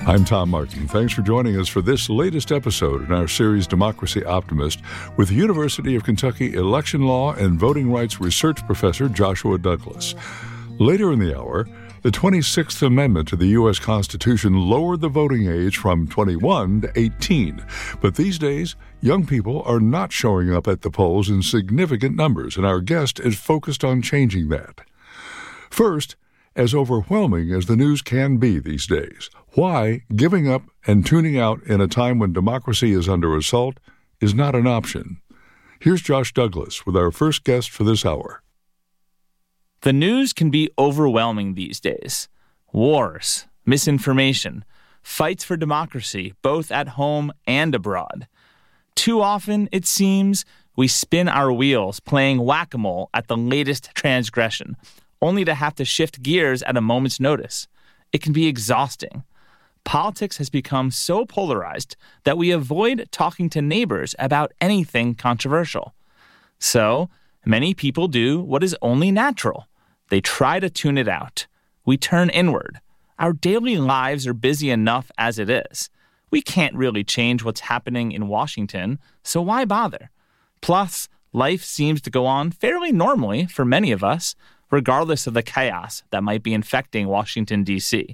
I'm Tom Martin. Thanks for joining us for this latest episode in our series Democracy Optimist with University of Kentucky election law and voting rights research professor Joshua Douglas. Later in the hour, the 26th Amendment to the U.S. Constitution lowered the voting age from 21 to 18. But these days, young people are not showing up at the polls in significant numbers, and our guest is focused on changing that. First, as overwhelming as the news can be these days, why giving up and tuning out in a time when democracy is under assault is not an option. Here's Josh Douglas with our first guest for this hour. The news can be overwhelming these days. Wars, misinformation, fights for democracy, both at home and abroad. Too often, it seems, we spin our wheels playing whack-a-mole at the latest transgression, only to have to shift gears at a moment's notice. It can be exhausting. Politics has become so polarized that we avoid talking to neighbors about anything controversial. So, many people do what is only natural. They try to tune it out. We turn inward. Our daily lives are busy enough as it is. We can't really change what's happening in Washington, so why bother? Plus, life seems to go on fairly normally for many of us, regardless of the chaos that might be infecting Washington, D.C.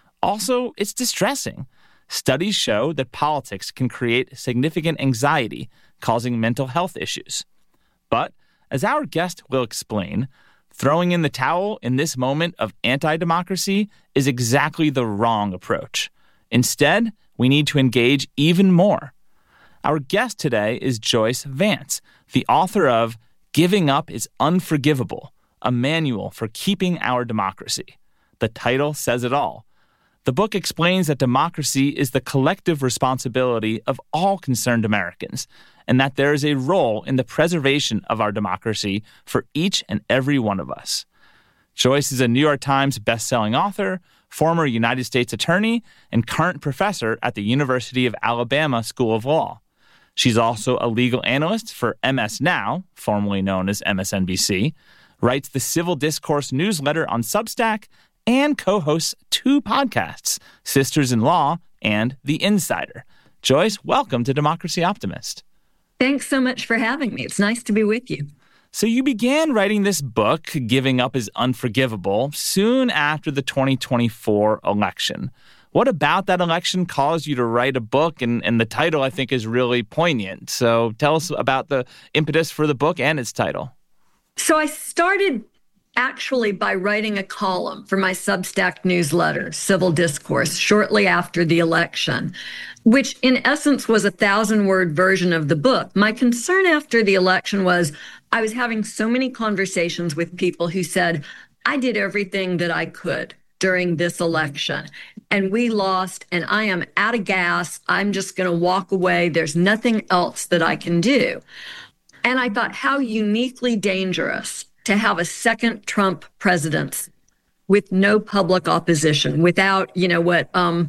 Also, it's distressing. Studies show that politics can create significant anxiety, causing mental health issues. But, as our guest will explain, throwing in the towel in this moment of anti-democracy is exactly the wrong approach. Instead, we need to engage even more. Our guest today is Joyce Vance, the author of Giving Up is Unforgivable, a manual for keeping our democracy. The title says it all. The book explains that democracy is the collective responsibility of all concerned Americans, and that there is a role in the preservation of our democracy for each and every one of us. Joyce is a New York Times bestselling author, former United States attorney, and current professor at the University of Alabama School of Law. She's also a legal analyst for MS Now, formerly known as MSNBC, writes the Civil Discourse newsletter on Substack, and co-hosts 2 podcasts, Sisters in Law and The Insider. Joyce, welcome to Democracy Optimist. Thanks so much for having me. It's nice to be with you. So you began writing this book, Giving Up is Unforgivable, soon after the 2024 election. What about that election caused you to write a book? And the title, I think, is really poignant. So tell us about the impetus for the book and its title. So I started actually by writing a column for my Substack newsletter, Civil Discourse, shortly after the election, which in essence was a 1,000-word version of the book. My concern after the election was I was having so many conversations with people who said, I did everything that I could during this election, and we lost, and I am out of gas. I'm just going to walk away. There's nothing else that I can do. And I thought, how uniquely dangerous to have a second Trump presidency with no public opposition, without, what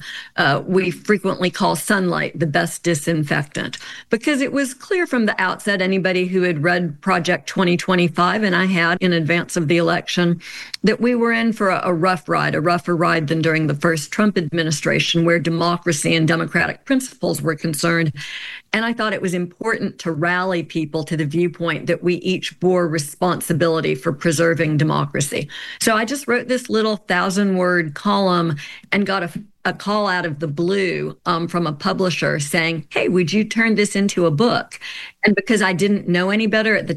we frequently call sunlight, the best disinfectant. Because it was clear from the outset, anybody who had read Project 2025, and I had in advance of the election, that we were in for a rough ride, a rougher ride than during the first Trump administration, where democracy and democratic principles were concerned. And I thought it was important to rally people to the viewpoint that we each bore responsibility for preserving democracy. So I just wrote this little 1,000-word column and got a call out of the blue from a publisher saying, hey, would you turn this into a book? And because I didn't know any better at the